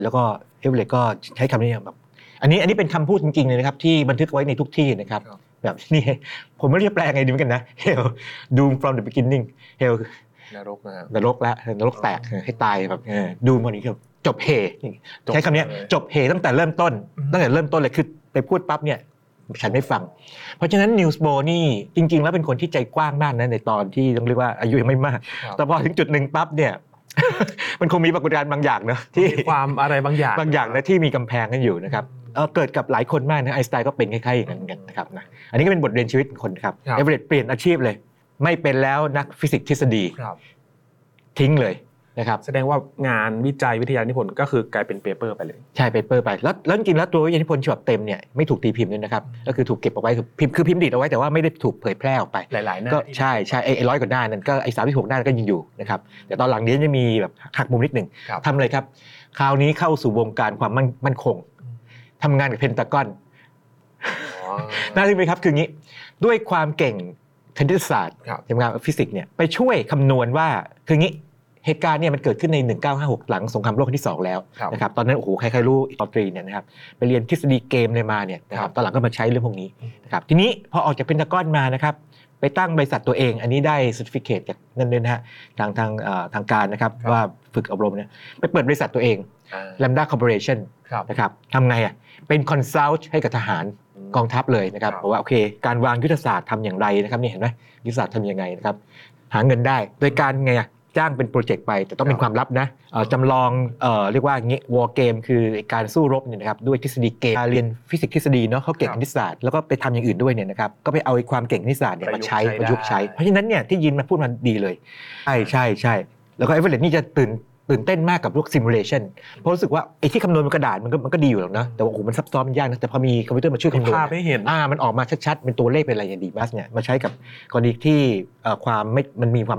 แล้วก็เอเวอเรสต์ก็ใช้คำนี้แบบอันนี้เป็นคำพูดจริงๆเลยนะครับที่บันทึกไว้ในทุกที่นะครับแบบนี่ผมไม่รู้จะแปลไงดีเหมือนกันนะ Hell Doom from the beginning Hell นรกนะครับนรกแล้วนรกแตกให้ตายแบบดูมันนี้จบเฮใช้คำนี้จบเฮตั้งแต่เริ่มต้นเลยคือไปพูดปั๊บเนี่ยฉันไม่ฟังเพราะฉะนั้นนิวส์โบนี่จริงๆแล้วเป็นคนที่ใจกว้างมากนะในตอนที่ต้องเรียกว่าอายุยังไม่มากแต่พอถึงจุดหนึ่งปั๊บเนี่ยมันคงมีปรากฏการณ์บางอย่างนะที่ความอะไรบางอย่างนะที่มีกำแพงกันอยู่นะครับเกิดกับหลายคนมากนะไอน์สไตน์ก็เป็นคล้ายๆอย่างนั้นกันนะครับนะอันนี้ก็เป็นบทเรียนชีวิตของคนครับเอเวอเรสต์เปลี่ยนอาชีพเลยไม่เป็นแล้วนักฟิสิกส์ทฤษฎีทิ้งเลยนะครับแสดงว่างานวิจัยวิทยานิพนธ์ก็คือกลายเป็นเปเปอร์ไปเลยใช่เปเปอร์ไปแล้วจริงๆแล้วตัววิทยานิพนธ์ฉบับเต็มเนี่ยไม่ถูกตีพิมพ์ด้วยนะครับก็คือถูกเก็บเอาไว้คือพิมพ์ดีดเอาไว้แต่ว่าไม่ได้ถูกเผยแพร่ออกไปหลายๆหน้าก็ใช่ไอ้100 กว่าหน้านั้นก็ไอ้36 หน้าก็ยังอยู่นะครับแต่ตอนหลังนี้จะมีแบบหักมุมนิดหนึ่งทำเลยครับคราวนี้เข้าสู่วงการความมั่นคงทำงานกับเพนตากอนน่าทึ่งไหมครับคืองี้ด้วยความเก่งคณิตศาสตร์ทำงานฟิสิกส์เนี่ยไปช่วยคำนวณว่าคืองี้เหตุการณ์เนี่ยมันเกิดขึ้นใน1956หลังสงครามโลกครั้งที่2แล้วนะครับตอนนั้นโอ้โหใครๆรู้ปตรีเนี่ยนะครับไปเรียนทฤษฎีเกมเลยมาเนี่ยนะครับตอนหลังก็มาใช้เรื่องพวกนี้นะครับทีนี้พอออกจากเพนทากอนมานะครับไปตั้งบริษัทตัวเองอันนี้ได้ certificate จากนั่นด้วยนะฮะทางการนะครับว่าฝึกอบรมเนี่ยไปเปิดบริษัทตัวเอง Lambda Corporation นะครับทำไงอ่ะเป็น consult ให้กับทหารกองทัพเลยนะครับบอกว่าโอเคการวางยุทธศาสตร์ทำอย่างไรนะครับนี่เห็นไหมยุทธศาสตร์ทำยังไงนะครับหาเงินได้โดยการไงจ้างเป็นโปรเจกต์ไปแต่ต้องเป็นความลับนะจำลองเรียกว่าอย่างนี้วอร์เกมคือการสู้รบเนี่ยนะครับด้วยทฤษฎีเกมเรียนฟิสิกส์ทฤษฎีเนาะเขาเก่งคณิตศาสตร์แล้วก็ไปทำอย่างอื่นด้วยเนี่ยนะครับก็ไปเอาความเก่งคณิตศาสตร์เนี่ยมาใช้ประยุกต์ใช้เพราะฉะนั้นเนี่ยที่ยินมาพูดมันดีเลยใช่แล้วก็เอเวอเรสต์นี่จะตื่นเต้นมากกับพวกซิมูเลชันเพราะรู้สึกว่าไอ้ที่คำนวณบนกระดาษมันก็ดีอยู่หรอกนะแต่ว่าโอ้โหมันซับซ้อนมันยากนะแต่พอมีคอมพิวเตอร์มาช่วยคำนวณภาพให้เห็นมันออกมาชัดๆเป็นตัวเลขเป็นอะไรอย่างดีมากเนี่ยมาใช้กับกรณีที่มันมีความ